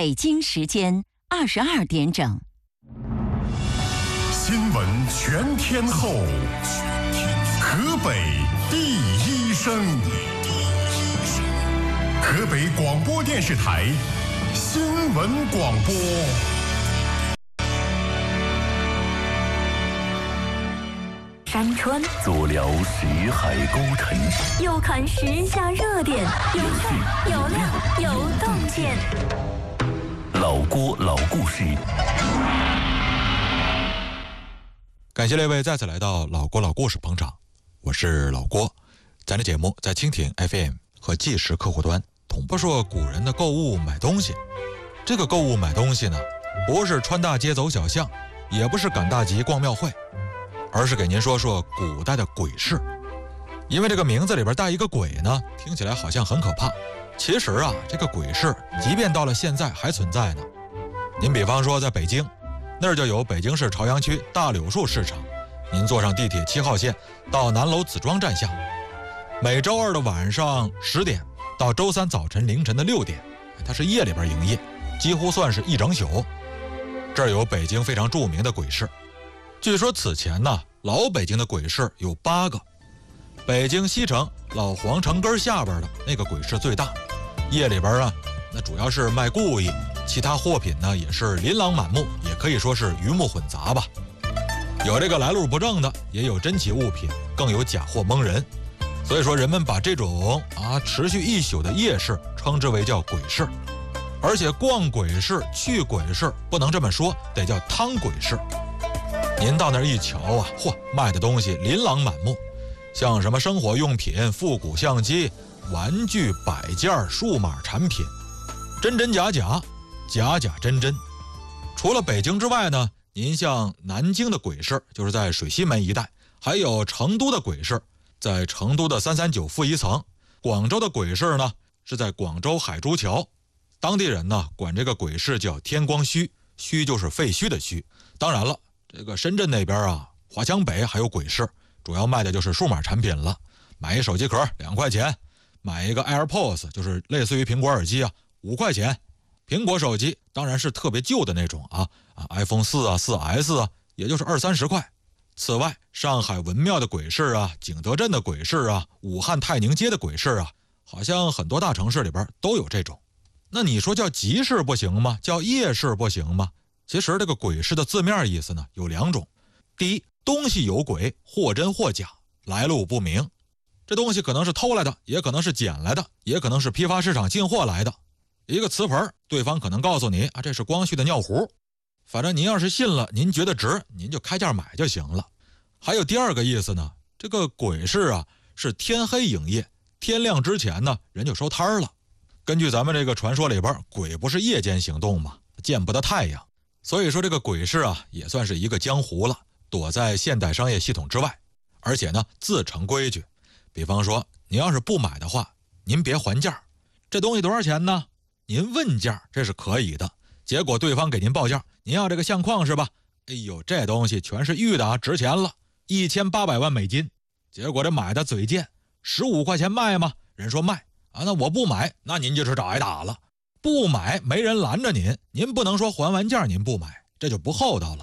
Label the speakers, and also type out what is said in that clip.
Speaker 1: 北京时间22点整。
Speaker 2: 新闻全天候，河北第一声，河北广播电视台新闻广播。
Speaker 3: 山川
Speaker 4: 足疗识海沟沉，
Speaker 3: 又看时下热点，有趣有料有洞见。
Speaker 4: 老郭老故事。
Speaker 5: 感谢各位再次来到老郭老故事捧场，我是老郭。咱的节目在蜻蜓 FM 和即时客户端同步说古人的购物买东西。这个购物买东西呢，不是穿大街走小巷，也不是赶大集逛庙会，而是给您说说古代的鬼市。因为这个名字里边带一个鬼呢，听起来好像很可怕。其实啊，这个鬼市即便到了现在还存在呢。您比方说在北京，那儿就有北京市朝阳区大柳树市场，您坐上地铁7号线到南楼子庄站下，每周二的晚上10点到周三早晨凌晨的6点，它是夜里边营业，几乎算是一整宿。这儿有北京非常著名的鬼市。据说此前呢，老北京的鬼市有8个，北京西城老皇城根下边的那个鬼市最大，夜里边啊，那主要是卖故意，其他货品呢也是琳琅满目，也可以说是鱼目混杂吧。有这个来路不正的，也有珍奇物品，更有假货蒙人。所以说人们把这种持续一宿的夜市称之为叫鬼市。而且逛鬼市去鬼市不能这么说，得叫趟鬼市。您到那儿一瞧啊，嚯，卖的东西琳琅满目，像什么生活用品、复古相机、玩具、摆件、数码产品，真真假假，假假真真。除了北京之外呢，您像南京的鬼市就是在水西门一带，还有成都的鬼市在成都的339负1层，广州的鬼市呢是在广州海珠桥。当地人呢管这个鬼市叫天光墟，墟就是废墟的墟。当然了，这个深圳那边啊，华强北还有鬼市，主要卖的就是数码产品了。买一手机壳2块钱，买一个 AirPods 就是类似于苹果耳机5块钱。苹果手机当然是特别旧的那种iPhone 4 4S 也就是20-30块。此外，上海文庙的鬼市景德镇的鬼市武汉太宁街的鬼市好像很多大城市里边都有这种。那你说叫集市不行吗？叫夜市不行吗？其实这个鬼市的字面意思呢有2种。第一，东西有鬼，或真或假，来路不明。这东西可能是偷来的，也可能是捡来的，也可能是批发市场进货来的。一个瓷盆，对方可能告诉你这是光绪的尿壶，反正您要是信了，您觉得值，您就开价买就行了。还有第2个意思呢，这个鬼市是天黑营业，天亮之前呢人就收摊了。根据咱们这个传说里边，鬼不是夜间行动吗？见不得太阳，所以说这个鬼市也算是一个江湖了，躲在现代商业系统之外，而且呢自成规矩。比方说您要是不买的话，您别还价，这东西多少钱呢？您问价这是可以的，结果对方给您报价，您要这个相框是吧？哎呦，这东西全是玉的值钱了，1800万美金。结果这买的嘴贱，15块钱卖吗？人说卖那我不买，那您就是找挨打了。不买没人拦着您，您不能说还完价您不买，这就不厚道了。